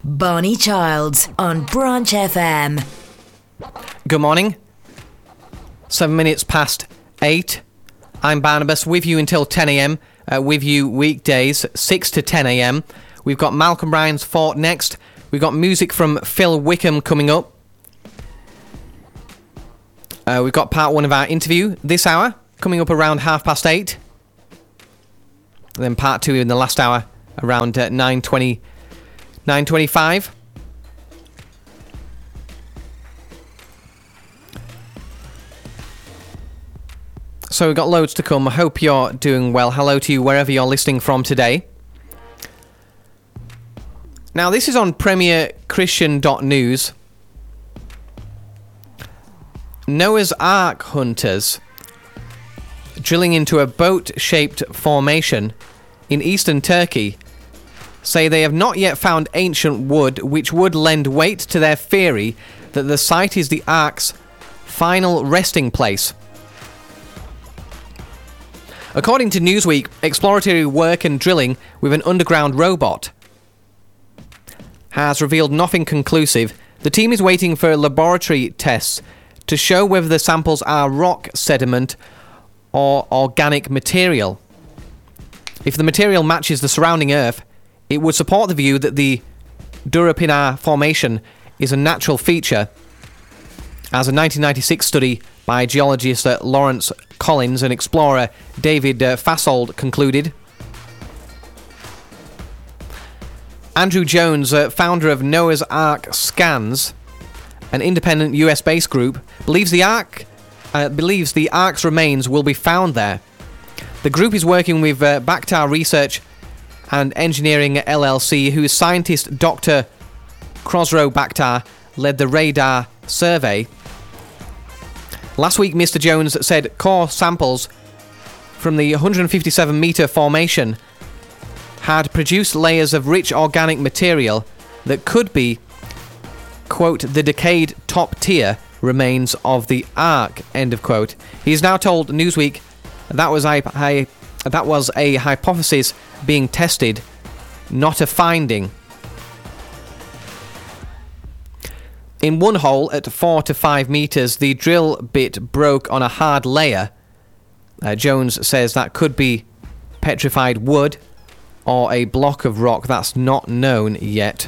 Bonnie Childs on Branch FM. Good morning. 7 minutes past 8. I'm Barnabas, with you until 10 a.m, with you weekdays, 6 to 10 a.m. We've got Malcolm Ryan's Fort next. We've got music from Phil Wickham coming up. We've got part one of our interview this hour, coming up around 8:30. Then part two in the last hour, around 9:20, 9:25. So we've got loads to come. I hope you're doing well. Hello to you wherever you're listening from today. Now this is on premierchristian.news. Noah's Ark hunters drilling into a boat-shaped formation in eastern Turkey say they have not yet found ancient wood which would lend weight to their theory that the site is the Ark's final resting place. According to Newsweek, exploratory work and drilling with an underground robot has revealed nothing conclusive. The team is waiting for laboratory tests to show whether the samples are rock sediment or organic material. If the material matches the surrounding earth, it would support the view that the Durapinar Formation is a natural feature, as a 1996 study by geologist Lawrence Collins and explorer David Fasold concluded. Andrew Jones, founder of Noah's Ark Scans, an independent US-based group, believes the Ark's remains will be found there. The group is working with Bakhtar Research and Engineering LLC, whose scientist Dr. Khosrow Bakhtar led the radar survey. Last week, Mr. Jones said core samples from the 157-metre formation had produced layers of rich organic material that could be, quote, the decayed top-tier remains of the Ark, end of quote. He's now told Newsweek that was a hypothesis being tested, not a finding. In one hole at 4 to 5 metres, the drill bit broke on a hard layer. Jones says that could be petrified wood or a block of rock. That's not known yet.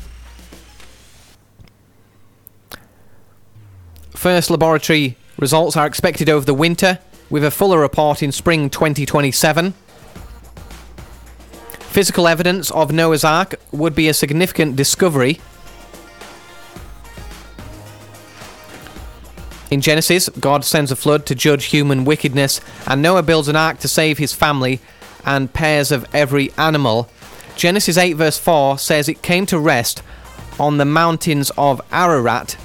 First laboratory results are expected over the winter, with a fuller report in spring 2027. Physical evidence of Noah's Ark would be a significant discovery. In Genesis, God sends a flood to judge human wickedness, and Noah builds an ark to save his family and pairs of every animal. Genesis 8 verse 4 says it came to rest on the mountains of Ararat,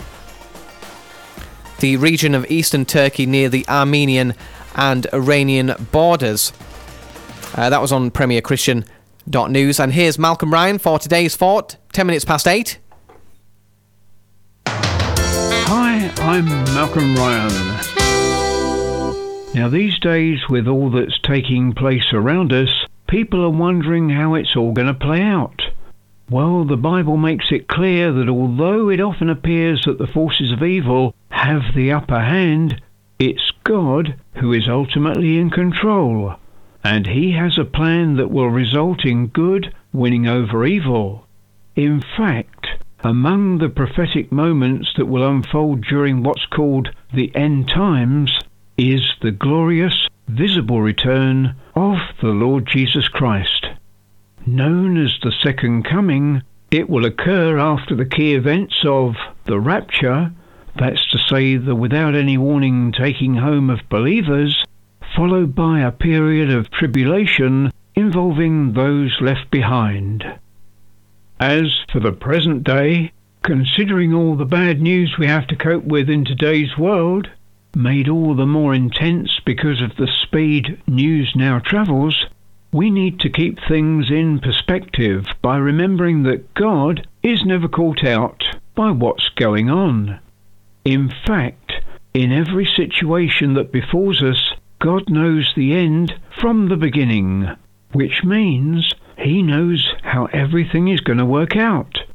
the region of eastern Turkey near the Armenian and Iranian borders. That was on premierchristian.news. And here's Malcolm Ryan for today's Fort, 10 minutes past 8. Hi, I'm Malcolm Ryan. Now these days, with all that's taking place around us, people are wondering how it's all going to play out. Well, the Bible makes it clear that although it often appears that the forces of evil have the upper hand, it's God who is ultimately in control, and He has a plan that will result in good winning over evil. In fact, among the prophetic moments that will unfold during what's called the end times is the glorious, visible return of the Lord Jesus Christ. Known as the Second Coming, it will occur after the key events of the rapture, that's to say the without any warning taking home of believers, followed by a period of tribulation involving those left behind. As for the present day, considering all the bad news we have to cope with in today's world, made all the more intense because of the speed news now travels, we need to keep things in perspective by remembering that God is never caught out by what's going on. In fact, in every situation that befalls us, God knows the end from the beginning, which means He knows how everything is going to work out.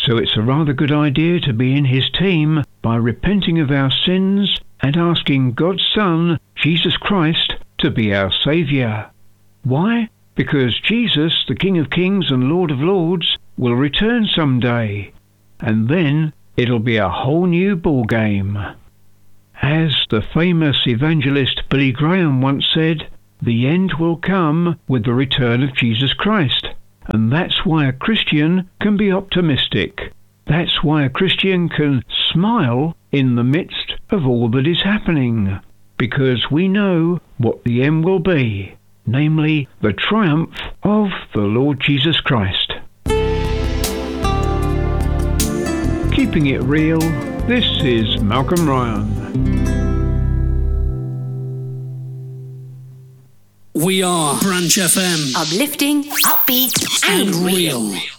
So it's a rather good idea to be in his team by repenting of our sins and asking God's Son, Jesus Christ, to be our Saviour. Why? Because Jesus, the King of Kings and Lord of Lords, will return someday, and then it'll be a whole new ball game. As the famous evangelist Billy Graham once said, the end will come with the return of Jesus Christ. And that's why a Christian can be optimistic. That's why a Christian can smile in the midst of all that is happening. Because we know what the end will be, namely the triumph of the Lord Jesus Christ. Keeping it real, this is Malcolm Ryan. We are Branch FM. Uplifting, upbeat, and real.